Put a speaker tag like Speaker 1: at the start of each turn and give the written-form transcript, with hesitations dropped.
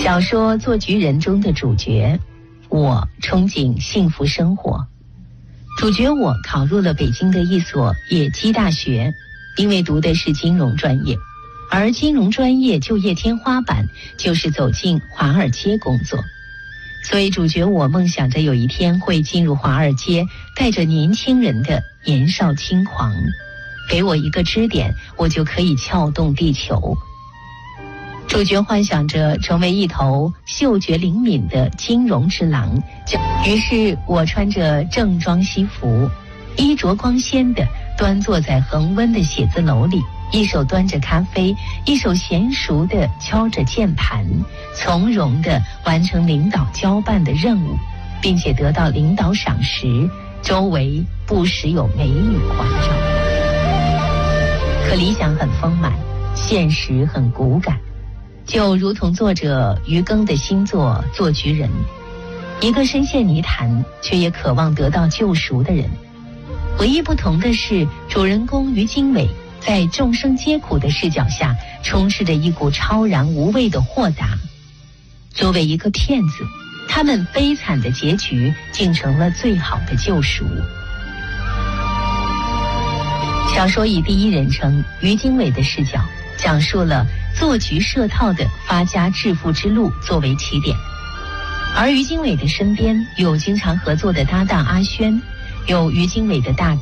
Speaker 1: 小说《做局人》中的主角我憧憬幸福生活。主角我考入了北京的一所野鸡大学，因为读的是金融专业，而金融专业就业天花板就是走进华尔街工作。所以主角我梦想着有一天会进入华尔街，带着年轻人的年少轻狂，给我一个支点，我就可以撬动地球。主角幻想着成为一头嗅觉灵敏的金融之狼，于是我穿着正装西服，衣着光鲜的端坐在恒温的写字楼里，一手端着咖啡，一手娴熟地敲着键盘，从容地完成领导交办的任务，并且得到领导赏识，周围不时有美女环绕。可理想很丰满，现实很骨感，就如同作者余庚的新作《做局人》，一个深陷泥潭却也渴望得到救赎的人。唯一不同的是，主人公于经纬在众生皆苦的视角下，充斥着一股超然无畏的豁达。作为一个骗子，他们悲惨的结局竟成了最好的救赎。小说以第一人称于经纬的视角，讲述了做局设套的发家致富之路作为起点，而于经纬的身边有经常合作的搭档阿轩，有于经纬的大